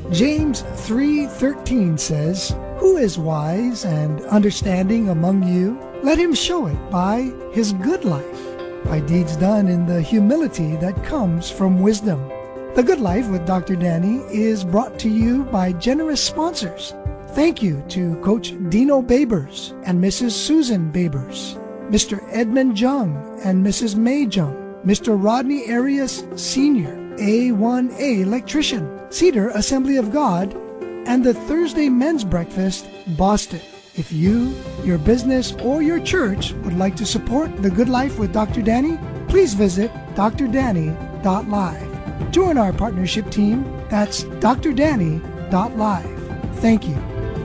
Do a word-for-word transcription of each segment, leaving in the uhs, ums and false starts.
James three thirteen says, "Who is wise and understanding among you? Let him show it by his good life, by deeds done in the humility that comes from wisdom." The Good Life with Doctor Danny is brought to you by generous sponsors. Thank you to Coach Dino Babers and Missus Susan Babers, Mister Edmund Jung and Missus May Jung, Mister Rodney Arias Senior, A one A Electrician, Cedar Assembly of God, and the Thursday Men's Breakfast, Boston. If you, your business, or your church would like to support The Good Life with Doctor Danny, please visit d r danny dot live. Join our partnership team. That's d r danny dot live. Thank you.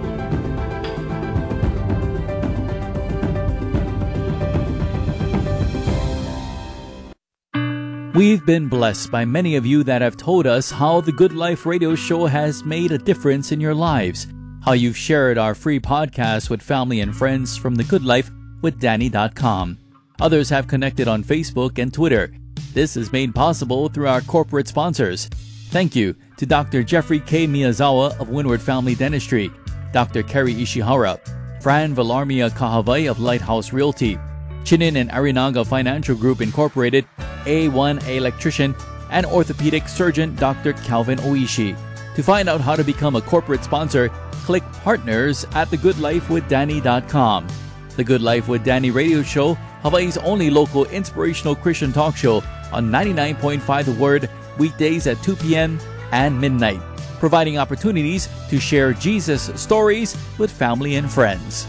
We've been blessed by many of you that have told us how the Good Life radio show has made a difference in your lives, how you've shared our free podcast with family and friends from the good life with danny dot com. Others have connected on Facebook and Twitter. This is made possible through our corporate sponsors. Thank you to Doctor Jeffrey K. Miyazawa of Windward Family Dentistry, Doctor Kerry Ishihara, Fran Villarmia Kahavai of Lighthouse Realty, Chinin and Arinaga Financial Group Incorporated, A one A Electrician, and orthopedic surgeon Doctor Calvin Oishi. To find out how to become a corporate sponsor, click Partners at the good life with danny dot com. The Good Life with Danny radio show, Hawaii's only local inspirational Christian talk show on ninety-nine point five The Word, weekdays at two p.m. and midnight, providing opportunities to share Jesus stories with family and friends.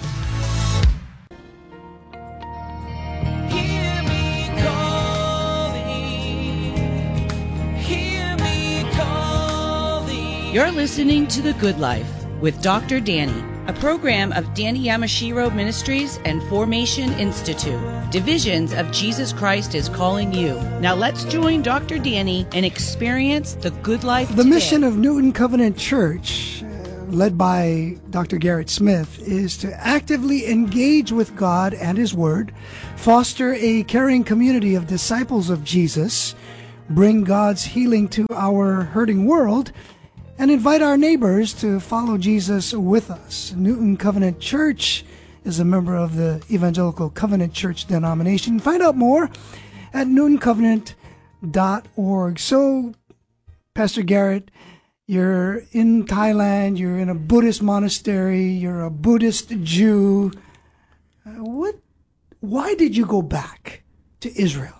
You're listening to The Good Life with Doctor Danny, a program of Danny Yamashiro Ministries and Formation Institute, divisions of Jesus Christ is Calling You. Now let's join Doctor Danny and experience the good life The today. mission of Newton Covenant Church, uh, led by Doctor Garrett Smith, is to actively engage with God and His Word, foster a caring community of disciples of Jesus, bring God's healing to our hurting world, and invite our neighbors to follow Jesus with us. Newton Covenant Church is a member of the Evangelical Covenant Church denomination. Find out more at newton covenant dot org. So, Pastor Garrett, you're in Thailand, you're in a Buddhist monastery, you're a Buddhist Jew. Uh, what? Why did you go back to Israel?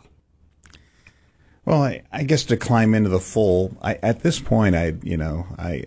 Well, I, I guess to climb into the full, I, at this point, I, you know, I,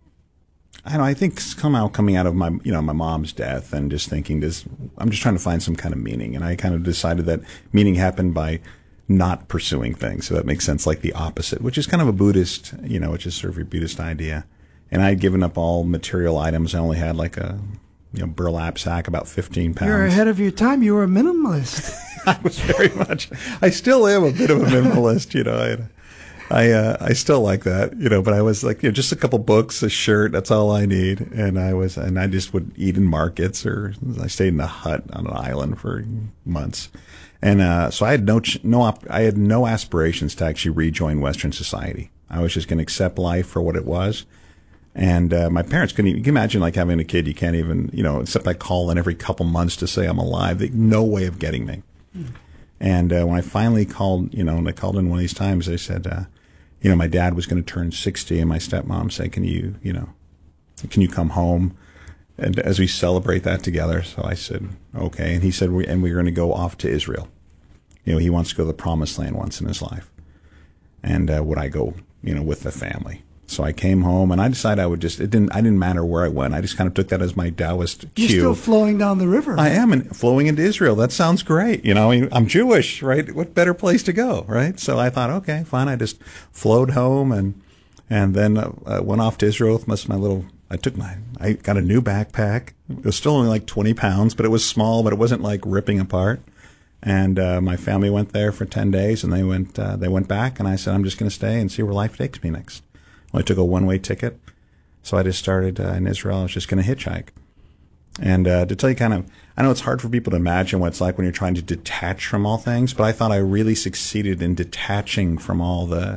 I don't know, I think somehow coming out of my, you know, my mom's death and just thinking this, I'm just trying to find some kind of meaning. And I kind of decided that meaning happened by not pursuing things. So that makes sense, like the opposite, which is kind of a Buddhist, you know, which is sort of a Buddhist idea. And I had given up all material items. I only had like a, you know, burlap sack, about fifteen pounds. You're ahead of your time. You were a minimalist. I was very much. I still am a bit of a minimalist, you know. I, I, uh, I still like that, you know. But I was like, you know, just a couple books, a shirt. That's all I need. And I was, and I just would eat in markets, or I stayed in a hut on an island for months. And uh, so I had no, no, op- I had no aspirations to actually rejoin Western society. I was just going to accept life for what it was. And uh, my parents couldn't even, you can imagine like having a kid, you can't even, you know, except I call in every couple months to say I'm alive. They, no way of getting me. Mm. And uh, when I finally called, you know, when I called in one of these times, they said, uh, you know, my dad was going to turn sixty, and my stepmom said, can you, you know, can you come home? And as we celebrate that together. So I said, okay. And he said, we, and we're going to go off to Israel. You know, he wants to go to the promised land once in his life. And uh, would I go, you know, with the family? So I came home, and I decided I would just, it didn't, I didn't matter where I went. I just kind of took that as my Taoist cue. You're still flowing down the river. I am, and flowing into Israel. That sounds great. You know, I'm Jewish, right? What better place to go, right? So I thought, okay, fine. I just flowed home, and, and then uh, went off to Israel with my little, I took my, I got a new backpack. It was still only like twenty pounds, but it was small, but it wasn't like ripping apart. And uh, my family went there for ten days, and they went, uh, they went back, and I said, I'm just going to stay and see where life takes me next. I took a one-way ticket, so I just started uh, in Israel. I was just going to hitchhike. And uh, to tell you kind of, I know it's hard for people to imagine what it's like when you're trying to detach from all things, but I thought I really succeeded in detaching from all the,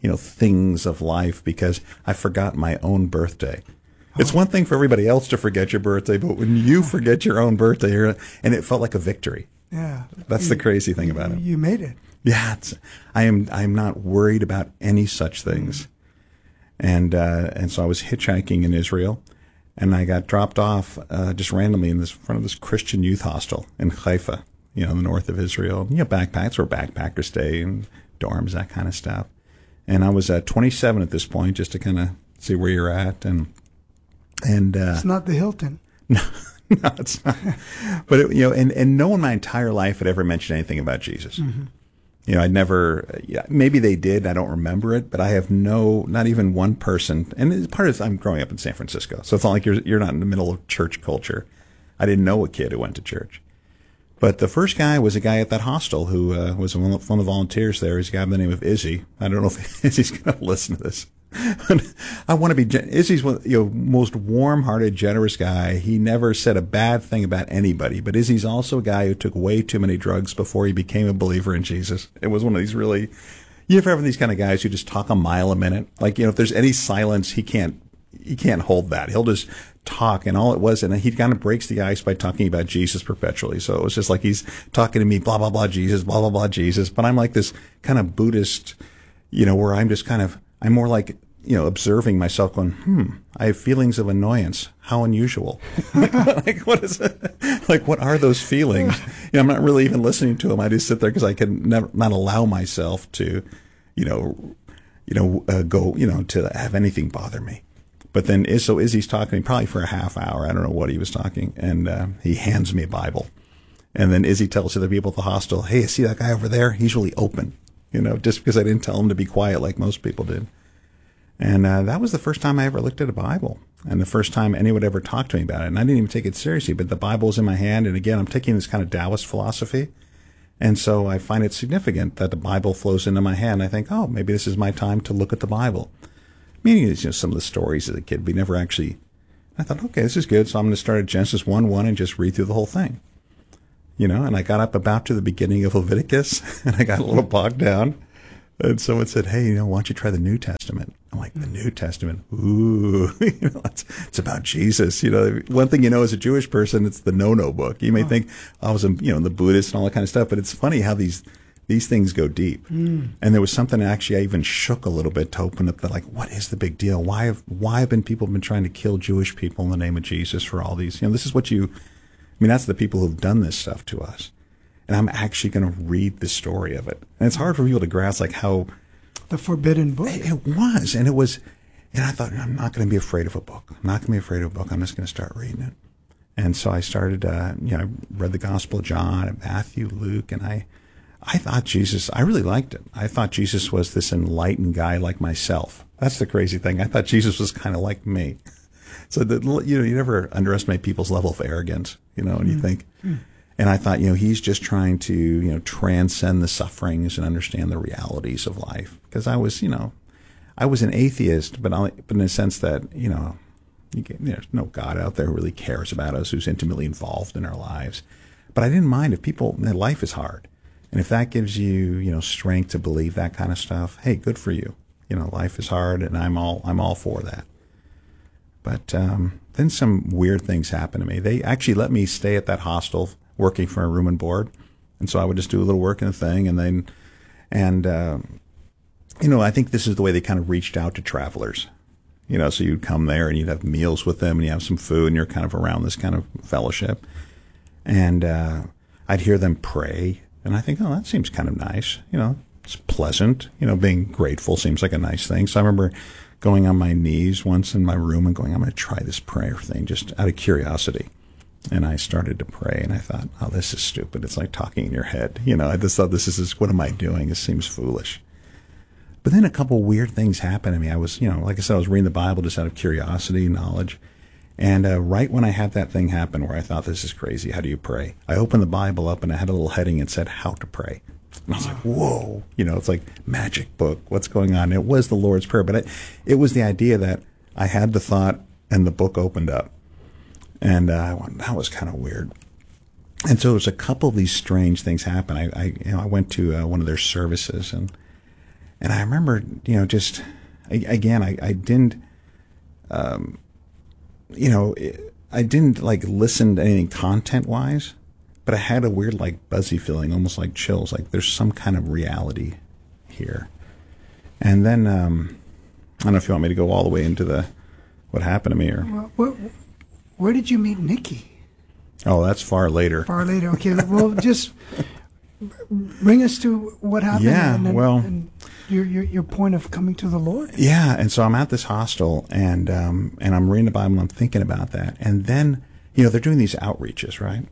you know, things of life because I forgot my own birthday. It's one thing for everybody else to forget your birthday, but when you forget your own birthday, you're, and it felt like a victory. Yeah. That's you, the crazy thing about it. You made it. Yeah. It's, I am, I'm not worried about any such things. And, uh, and so I was hitchhiking in Israel, and I got dropped off, uh, just randomly in this front of this Christian youth hostel in Haifa, you know, in the north of Israel. You know, backpacks where backpackers stay and dorms, that kind of stuff. And I was uh, twenty-seven at this point, just to kind of see where you're at. And, And uh, it's not the Hilton. No, no, it's not. But it, you know, and, and no one in my entire life had ever mentioned anything about Jesus. Mm-hmm. You know, I'd never. Yeah, maybe they did. I don't remember it, but I have no, not even one person. And it's part of I'm growing up in San Francisco, so it's not like you're you're not in the middle of church culture. I didn't know a kid who went to church. But the first guy was a guy at that hostel who uh, was one of the volunteers there. He's a guy by the name of Izzy. I don't know if Izzy's going to listen to this. I want to be, Izzy's one, you know, most warm-hearted, generous guy. He never said a bad thing about anybody, but Izzy's also a guy who took way too many drugs before he became a believer in Jesus. It was one of these really, you ever have these kind of guys who just talk a mile a minute? Like, you know, if there's any silence, he can't, he can't hold that. He'll just talk, and all it was, and he kind of breaks the ice by talking about Jesus perpetually. So it was just like he's talking to me, blah, blah, blah, Jesus, blah, blah, blah, Jesus. But I'm like this kind of Buddhist, you know, where I'm just kind of, I'm more like, you know, observing myself going, hmm, I have feelings of annoyance. How unusual. Like, what is it? Like, what are those feelings? You know, I'm not really even listening to them. I just sit there because I can never, not allow myself to, you know, you know, uh, go, you know, to have anything bother me. But then, so Izzy's talking probably for a half hour. I don't know what he was talking. And uh, he hands me a Bible. And then Izzy tells other people at the hostel, hey, see that guy over there? He's really open, you know, just because I didn't tell him to be quiet like most people did. And uh, that was the first time I ever looked at a Bible, and the first time anyone ever talked to me about it. And I didn't even take it seriously, but the Bible was in my hand. And again, I'm taking this kind of Taoist philosophy. And so I find it significant that the Bible flows into my hand. I think, oh, maybe this is my time to look at the Bible. Meaning, you know, some of the stories as a kid, we never actually, I thought, okay, this is good. So I'm going to start at Genesis one one and just read through the whole thing. You know, and I got up about to the beginning of Leviticus, and I got a little bogged down. And someone said, hey, you know, why don't you try the New Testament? I'm like, the New Testament? Ooh, you know, it's, it's about Jesus. You know, one thing you know as a Jewish person, it's the no-no book. You may oh. think, oh, I was, a, you know, the Buddhist and all that kind of stuff, but it's funny how these these things go deep. Mm. And there was something actually I even shook a little bit to open up the, like, what is the big deal? Why have why have been people been trying to kill Jewish people in the name of Jesus for all these? You know, this is what you, I mean, that's the people who've done this stuff to us. And I'm actually going to read the story of it. And it's hard for people to grasp, like, how... The forbidden book. It, it was. And it was... And I thought, I'm not going to be afraid of a book. I'm not going to be afraid of a book. I'm just going to start reading it. And so I started, uh, you know, I read the Gospel of John and Matthew, Luke, and I, I thought Jesus... I really liked it. I thought Jesus was this enlightened guy like myself. That's the crazy thing. I thought Jesus was kind of like me. So, that, you know, you never underestimate people's level of arrogance, you know, and you mm. think... Mm. And I thought, you know, he's just trying to, you know, transcend the sufferings and understand the realities of life. Because I was, you know, I was an atheist, but, only, but in a sense that, you know, you get, there's no God out there who really cares about us, who's intimately involved in our lives. But I didn't mind if people, their life is hard. And if that gives you, you know, strength to believe that kind of stuff, hey, good for you. You know, life is hard, and I'm all, I'm all for that. But um, then some weird things happened to me. They actually let me stay at that hostel working for a room and board. And so I would just do a little work in a thing. And then, and, uh, you know, I think this is the way they kind of reached out to travelers. You know, so you'd come there and you'd have meals with them and you have some food and you're kind of around this kind of fellowship. And uh, I'd hear them pray. And I think, oh, that seems kind of nice. You know, it's pleasant. You know, being grateful seems like a nice thing. So I remember going on my knees once in my room and going, I'm going to try this prayer thing just out of curiosity. And I started to pray, and I thought, oh, this is stupid. It's like talking in your head. You know, I just thought, this is, this, what am I doing? It seems foolish. But then a couple weird things happened to me. I was, you know, like I said, I was reading the Bible just out of curiosity, knowledge. And uh, right when I had that thing happen where I thought, this is crazy, how do you pray? I opened the Bible up, and I had a little heading that said, how to pray. And I was like, whoa. You know, it's like magic book. What's going on? It was the Lord's Prayer. But it, it was the idea that I had the thought, and the book opened up. And uh, I went, that was kind of weird. And so there was a couple of these strange things happen. I, I, you know, I went to uh, one of their services, and And I remember, you know, just, again, I, I didn't, um, you know, I didn't like listen to anything content-wise, but I had a weird like buzzy feeling, almost like chills, like there's some kind of reality here. And then, um, I don't know if you want me to go all the way into the what happened to me or... Well, where, where did you meet Nikki? Oh, that's far later. Far later, okay. Well, just bring us to what happened. Yeah, and then, well... And your, your your point of coming to the Lord. Yeah, and so I'm at this hostel, and um, and I'm reading the Bible, and I'm thinking about that. And then, you know, they're doing these outreaches, right?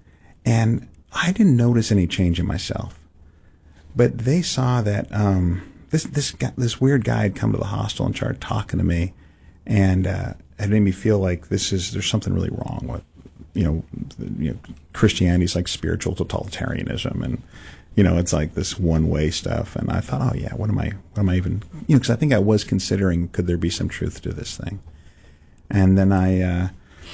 And I didn't notice any change in myself. But they saw that um, this this guy, this weird guy had come to the hostel and started talking to me, and uh, it made me feel like this is there's something really wrong with, you know, you know, Christianity's like spiritual totalitarianism, and you know, it's like this one-way stuff. And I thought, oh yeah, what am I, what am I even, you know, because I think I was considering, could there be some truth to this thing? And then I, uh,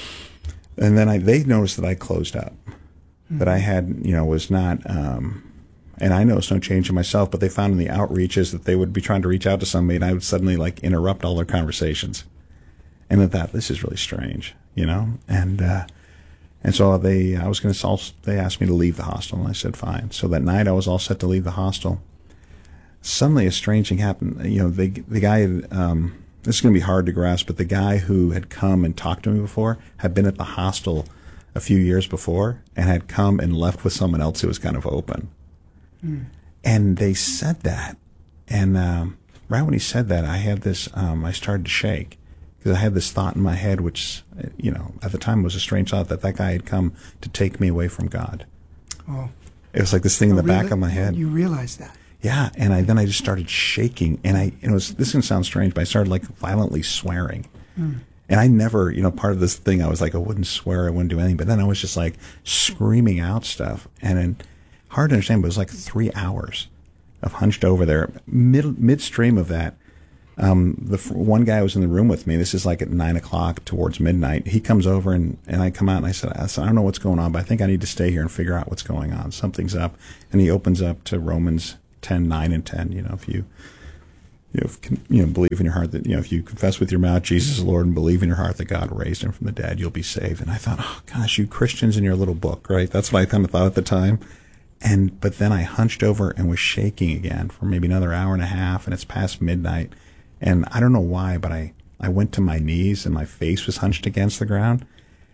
and then I, they noticed that I closed up, mm-hmm. that I had, you know, was not, um, and I noticed no change in myself, but they found in the outreaches that they would be trying to reach out to somebody, and I would suddenly like interrupt all their conversations. And I thought, this is really strange, you know? And, uh, And so they, I was going to, they asked me to leave the hostel, and I said, fine. So that night I was all set to leave the hostel. Suddenly a strange thing happened. You know, the, the guy, had, um, this is going to be hard to grasp, but the guy who had come and talked to me before had been at the hostel a few years before and had come and left with someone else who was kind of open. Mm. And they said that. And um, right when he said that, I had this, um, I started to shake. Because I had this thought in my head, which, you know, at the time was a strange thought, that that guy had come to take me away from God. Oh. It was like this thing in the back of my head. You realized that? Yeah, and I then I just started shaking, and I, it was, this is going to sound strange, but I started like violently swearing. Mm. And I never, you know, part of this thing, I was like, I wouldn't swear, I wouldn't do anything, but then I was just like screaming out stuff, and then, hard to understand, but it was like three hours of hunched over there. Mid, midstream of that, Um, the one guy was in the room with me. This is like at nine o'clock towards midnight. He comes over and, and I come out and I said, I said, I don't know what's going on, but I think I need to stay here and figure out what's going on. Something's up. And he opens up to Romans ten, nine and ten. You know, if you, you know, if, you know, believe in your heart that, you know, if you confess with your mouth Jesus is Lord and believe in your heart that God raised him from the dead, you'll be saved. And I thought, oh gosh, you Christians in your little book, right? That's what I kind of thought at the time. And, but then I hunched over and was shaking again for maybe another hour and a half, and it's past midnight. And I don't know why, but I, I went to my knees and my face was hunched against the ground,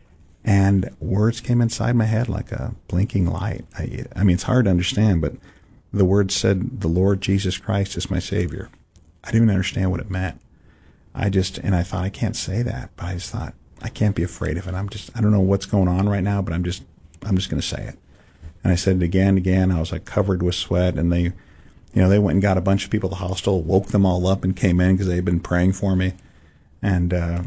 and words came inside my head like a blinking light. I, I mean, it's hard to understand, but the words said, the Lord Jesus Christ is my Savior. I didn't even understand what it meant. I just, and I thought, I can't say that, but I just thought, I can't be afraid of it. I'm just, I don't know what's going on right now, but I'm just, I'm just going to say it. And I said it again and again. I was like covered with sweat, and they, you know, they went and got a bunch of people at the hostel, woke them all up, and came in because they had been praying for me, and uh,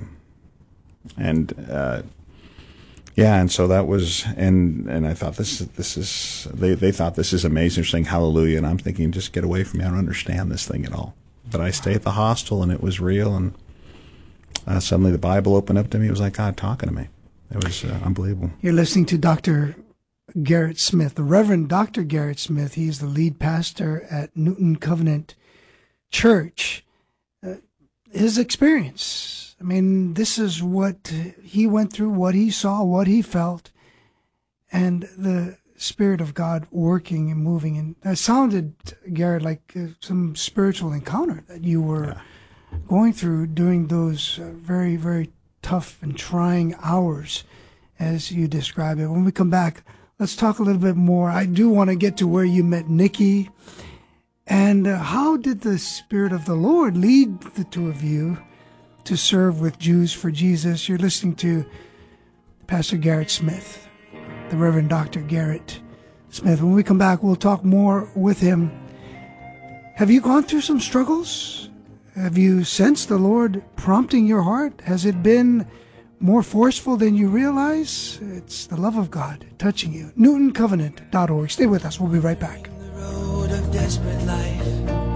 and uh, yeah, and so that was, and and I thought this this is they they thought this is amazing, saying hallelujah, and I'm thinking, just get away from me, I don't understand this thing at all. But I stayed at the hostel, and it was real, and uh, suddenly the Bible opened up to me. It was like God talking to me. It was uh, unbelievable. You're listening to Doctor Garrett Smith, the Reverend Doctor Garrett Smith. He is the lead pastor at Newton Covenant Church. Uh, his experience, I mean, this is what he went through, what he saw, what he felt, and the Spirit of God working and moving. And that sounded, Garrett, like uh, some spiritual encounter that you were yeah. going through during those uh, very, very tough and trying hours, as you describe it. When we come back, let's talk a little bit more. I do want to get to where you met Nikki, and uh, how did the Spirit of the Lord lead the two of you to serve with Jews for Jesus? You're listening to Pastor Garrett Smith, the Reverend Doctor Garrett Smith. When we come back, we'll talk more with him. Have you gone through some struggles? Have you sensed the Lord prompting your heart? Has it been more forceful than you realize? It's the love of God touching you. Newton Covenant dot org. Stay with us. We'll be right back. The road of desperate life.